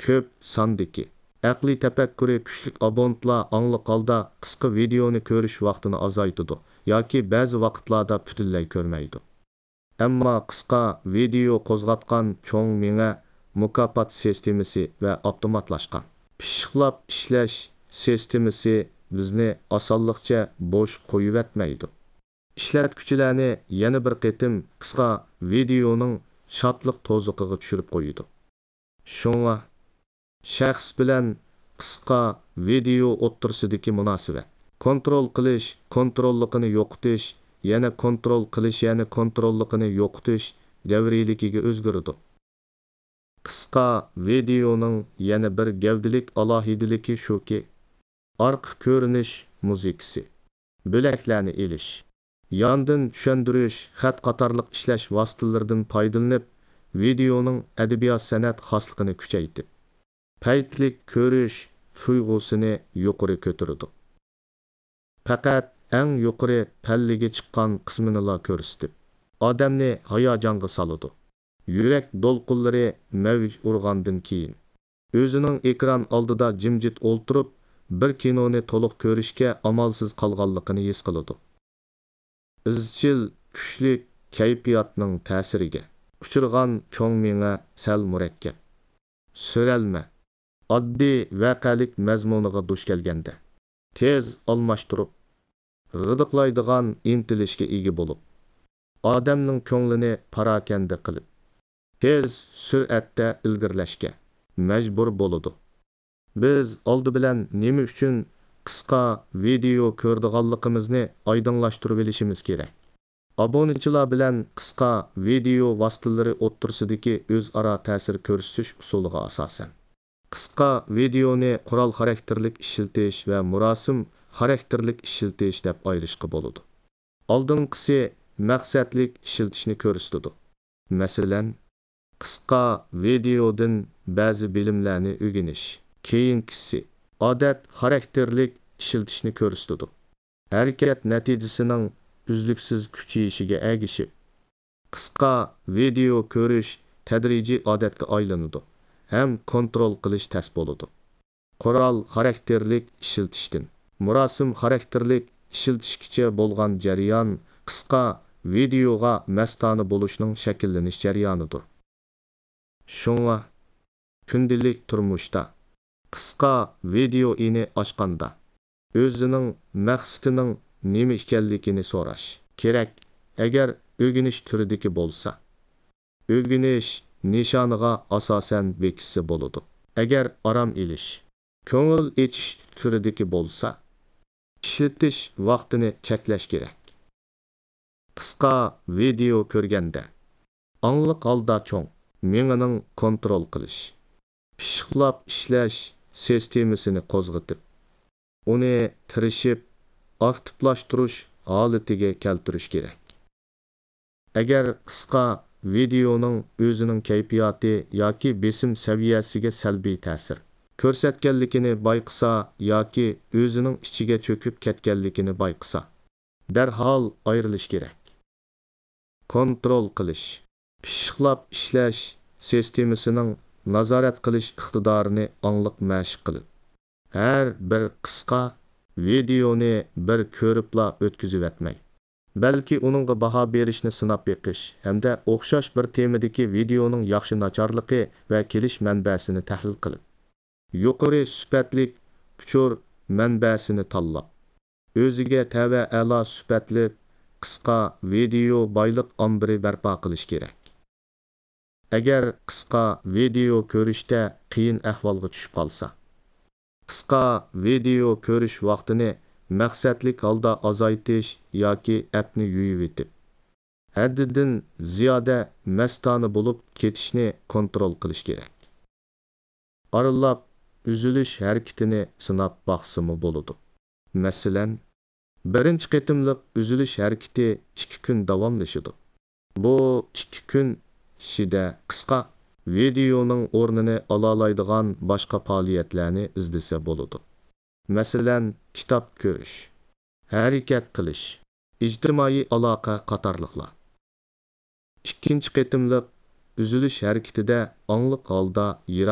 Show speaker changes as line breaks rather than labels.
ko'p sondagi aqliy tafakkuri kuchlik abonentlar angliq holda qisqa videoni ko'rish vaqtini azaytidi yoki ba'zi vaqtlarda butunlay ko'rmaydi. Ammo qisqa video qo'zg'atgan cho'ng miya mukofot sistemasi va avtomatlashgan pishiqlab ishlash sistemasi bizni osonlikcha bo'sh qo'yivatmaydi. Ishlatuvchilarni yana bir qitim qisqa videoning shodlik to'ziqiga tushirib qo'ydi. Shunga shaxs bilan qisqa video o'ttirsidagi munosabat kontrol qilish, kontrollikini yo'qotish, yana kontrol qilish, yana kontrollikini yo'qotish davriyligiga o'zgardi. Qisqa videoning yana bir gavdalik alohidaligi shuki, orqa ko'rinish muzikasi, bo'laklarni elish, yondan tushuntirish, xat qatorliq ishlash vositalaridan foydalanib, videoning adabiyot san'at xosligini kuchaytirib, paytlik ko'rish tuyg'usini yuqori ko'tardi. Faqat eng yuqori pallaga chiqqan qismini ko'rsatib, odamni hayajonga soladi. Yurak do'lqinlari mavj urgandan keyin o'zining ekran oldida jimjit o'ltirib, bir kinoni to'liq ko'rishga amalsiz qolganligini his qiladi. Izchil kuchli kayfiyatning ta'siriga uchirgan cho'ng miya sal murakkab, so'ralma, oddiy voqelik mazmuniga duch kelganda tez almashtirib, g'idiqlaydigan intilishga ega bo'lib, odamning ko'nglini parokanda qilib, tez sur'atda ilgirlashga majbur bo'ladi. Biz oldi bilan nima uchun qisqa video ko'rdiganligimizni oydinlashtirib olishimiz kerak. Obunachilar bilan qisqa video vositalari o'ttirsidagi o'zaro ta'sir ko'rsatish usuliga asosan qisqa videoni qurol xarakterlik ishiltish va murosim xarakterlik ishiltish deb ayirishga bo'ladi. Oldinqisi maqsadlik ishiltishni ko'rsatadi. Masalan, qisqa videodan ba'zi bilimlarni o'rganish. Keyingisi odat xarakterlik ishiltishni ko'rsatadi. Harakat natijasining uzluksiz kuchayishiga ergishib, qisqa video ko'rish tadrijiy odatga aylanadi ham kontrol qilish tas bo'ladi. Qurol xarakterlik ishiltishdan murosim xarakterlik ishiltishgacha bo'lgan jarayon qisqa videoga mastona bo'lishning shakllanish jarayonidir. Shunga kundalik turmushda qisqa video ini ochganda o'zining maqsadining nima ekanligini so'rash kerak. Agar o'rganish turidagi bo'lsa, o'rganish nishoniga asosan bekitsa bo'ladi. Agar orom elish, ko'ngil echish turidagi bo'lsa, ishitish vaqtini cheklash kerak. Qisqa video ko'rganda angliq holda cho'ng miyaning kontrol qilish, pishiqlab ishlash sistemasini qo'zg'atib, uni tirishib aktivlashtirish holatiga keltirish kerak. Agar qisqa videoning o'zining kayfiyati yoki besim saviyasiga salbiy ta'sir ko'rsatganligini bayqasa yoki o'zining ichiga cho'kib ketganligini bayqasa, darhol ayrilish kerak. Kontrol qilish, pishiqlab ishlash sistemasining nazorat qilish iqtidorini angliq mashq qilib, har bir qisqa videoni bir ko'ribla o'tkazib etmay, balki uningga baho berishni sinab beqish hamda o'xshash bir temadagi videoning yaxshi nacharligi va kelish manbasini tahlil qilib, yuqori sifatli uchur manbasini tanlab, o'ziga tava a'lo sifatli qisqa video boyliq ombiri barpo qilish kerak. Agar qisqa video ko'rishda qiyin ahvolga tushib qolsa, qisqa video ko'rish vaqtini maqsadlik holda azaytish yoki appni yuyib etib, haddidan ziyoda mastona bo'lib ketishni kontrol qilish kerak. Aralab üzülüş hareketini sinab baqsimi bo'ladi. Masalan, birinchi qitimliq üzülüş hareketi 2 kun davomlashadi. Bu 2 kun ichida qisqa videoning o'rnini olalaydigan boshqa faoliyatlarni izlasa bo'ladi. Masalan, kitob ko'rish, harakat qilish, ijtimoiy aloqa qatorliqlar. Ikkinchi qitimliq üzülüş hareketida angliq holda